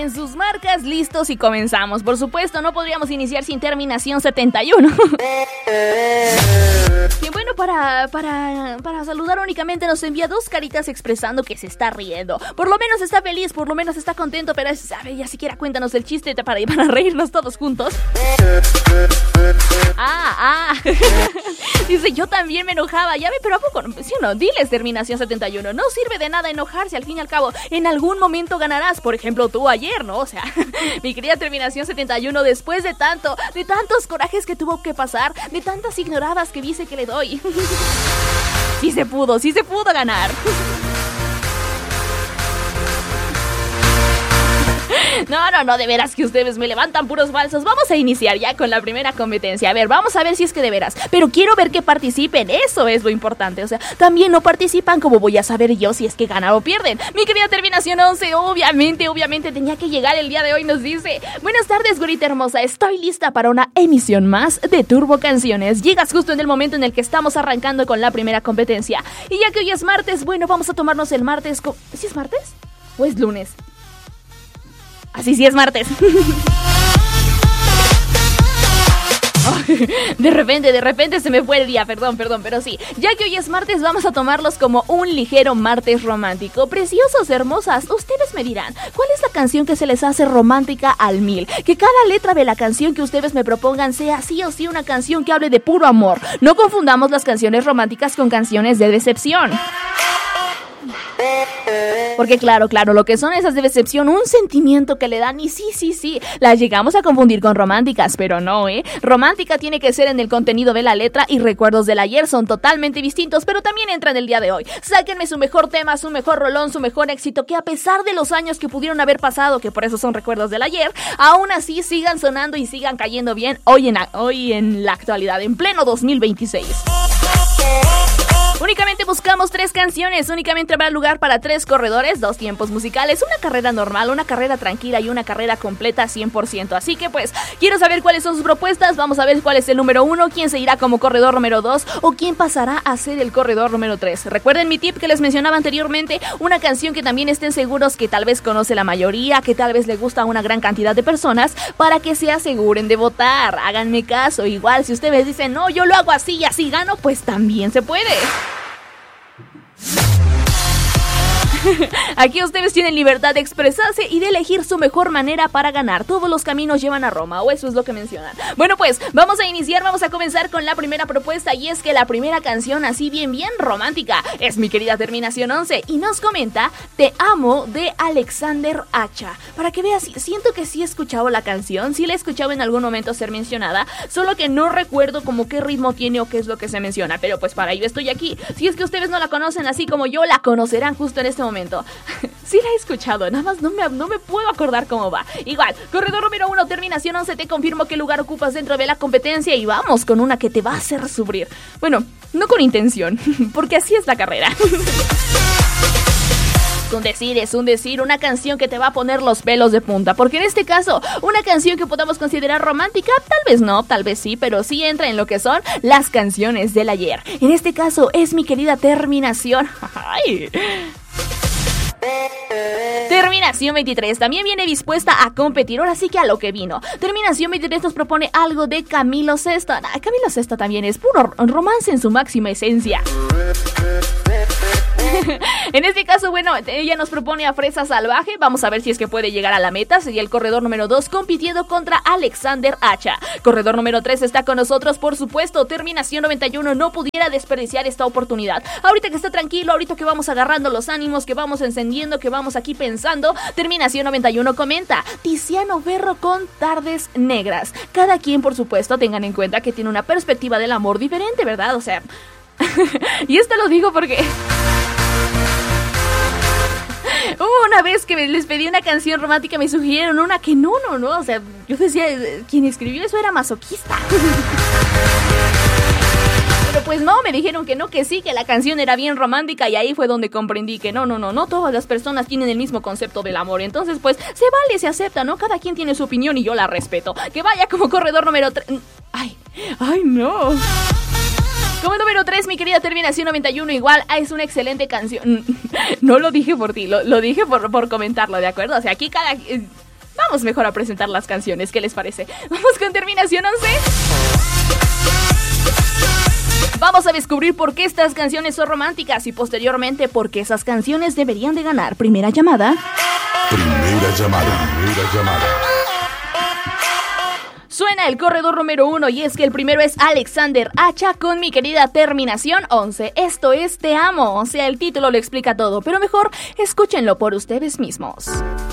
en sus marcas, listos y comenzamos. Por supuesto, no podríamos iniciar sin terminación 71. Y bueno, para saludar únicamente nos envía 2 caritas expresando que se está riendo. Por lo menos está feliz, por lo menos está contento, pero sabe, ya siquiera cuéntanos el chiste para reírnos todos juntos. Dice, yo también me enojaba, ya ve, pero ¿a poco? ¿Sí o no? Diles terminación 71, no sirve de nada enojarse, al fin y al cabo, en algún momento ganarás, por ejemplo, tú ayer, ¿no? O sea, mi querida terminación 71, después de tantos corajes que tuvo que pasar, de tantas ignoradas que dice que le doy. Sí se pudo ganar. No, de veras que ustedes me levantan puros falsos. Vamos a iniciar ya con la primera competencia. A ver, vamos a ver si es que de veras. Pero quiero ver que participen, eso es lo importante. O sea, también no participan, como voy a saber yo si es que ganan o pierden. Mi querida terminación 11, obviamente tenía que llegar el día de hoy, nos dice: buenas tardes, güerita hermosa, estoy lista para una emisión más de Turbo Canciones. Llegas justo en el momento en el que estamos arrancando con la primera competencia. Y ya que hoy es martes, bueno, vamos a tomarnos el martes ¿Sí es martes? ¿O es lunes? Así sí es martes. De repente se me fue el día, perdón, pero sí. Ya que hoy es martes, vamos a tomarlos como un ligero martes romántico. Preciosos, hermosas, ustedes me dirán, ¿cuál es la canción que se les hace romántica al 1000? Que cada letra de la canción que ustedes me propongan sea sí o sí una canción que hable de puro amor. No confundamos las canciones románticas con canciones de decepción. Porque claro, lo que son esas de decepción, un sentimiento que le dan y sí, las llegamos a confundir con románticas, pero no, romántica tiene que ser en el contenido de la letra y recuerdos del ayer son totalmente distintos, pero también entran el día de hoy. Sáquenme su mejor tema, su mejor rolón, su mejor éxito, que a pesar de los años que pudieron haber pasado, que por eso son recuerdos del ayer, aún así sigan sonando y sigan cayendo bien hoy en la actualidad, en pleno 2026. Únicamente buscamos 3 canciones, únicamente habrá lugar para 3 corredores, 2 tiempos musicales, una carrera normal, una carrera tranquila y una carrera completa 100%. Así que pues, quiero saber cuáles son sus propuestas, vamos a ver cuál es el número 1, quién se irá como corredor número 2 o quién pasará a ser el corredor número 3. Recuerden mi tip que les mencionaba anteriormente, una canción que también estén seguros que tal vez conoce la mayoría, que tal vez le gusta a una gran cantidad de personas, para que se aseguren de votar. Háganme caso, igual si ustedes dicen, no, yo lo hago así y así gano, pues también se puede. Aquí ustedes tienen libertad de expresarse y de elegir su mejor manera para ganar. Todos los caminos llevan a Roma, o eso es lo que mencionan. Bueno, pues vamos a comenzar con la primera propuesta, y es que la primera canción así bien romántica es mi querida terminación 11 y nos comenta Te amo de Alexander Hacha. Para que veas, siento que sí he escuchado la canción, sí la he escuchado en algún momento ser mencionada, solo que no recuerdo como qué ritmo tiene o qué es lo que se menciona, pero pues para ello estoy aquí. Si es que ustedes no la conocen así como yo, la conocerán justo en este momento. Sí la he escuchado, nada más no me puedo acordar cómo va. Igual, corredor número 1, terminación 11, te confirmo qué lugar ocupas dentro de la competencia y vamos con una que te va a hacer sufrir. Bueno, no con intención, porque así es la carrera. Es un decir, una canción que te va a poner los pelos de punta, porque en este caso, una canción que podamos considerar romántica, tal vez no, tal vez sí, pero sí entra en lo que son las canciones del ayer. En este caso, es mi querida terminación. ¡Ay! Terminación 23 también viene dispuesta a competir, ahora sí que a lo que vino. Terminación 23 nos propone algo de Camilo Sesto. Camilo Sesto también es puro romance en su máxima esencia. En este caso, bueno, ella nos propone a Fresa Salvaje. Vamos a ver si es que puede llegar a la meta. Sería el corredor número 2 compitiendo contra Alexander Hacha. Corredor número 3 está con nosotros, por supuesto. Terminación 91 no pudiera desperdiciar esta oportunidad. Ahorita que está tranquilo, ahorita que vamos agarrando los ánimos, que vamos encendiendo, que vamos aquí pensando. Terminación 91 comenta Tiziano Ferro con Tardes Negras. Cada quien, por supuesto, tengan en cuenta que tiene una perspectiva del amor diferente, ¿verdad? O sea, y esto lo digo porque hubo una vez que les pedí una canción romántica, me sugirieron una que no, o sea, yo decía, quien escribió eso era masoquista. Pero pues no, me dijeron que no, que sí, que la canción era bien romántica, y ahí fue donde comprendí que no todas las personas tienen el mismo concepto del amor. Entonces pues se vale, se acepta, ¿no? Cada quien tiene su opinión y yo la respeto. Que vaya como corredor número 3. Ay, no. Como número 3, mi querida terminación 91, igual es una excelente canción. No lo dije por ti, lo dije por comentarlo, ¿de acuerdo? O sea, aquí vamos mejor a presentar las canciones, ¿qué les parece? Vamos con terminación 11. Vamos a descubrir por qué estas canciones son románticas y posteriormente por qué esas canciones deberían de ganar. Primera llamada. Primera llamada. Suena el corredor número 1 y es que el primero es Alexander Hacha con Mi Querida Terminación 11. Esto es Te Amo, o sea, el título lo explica todo, pero mejor escúchenlo por ustedes mismos.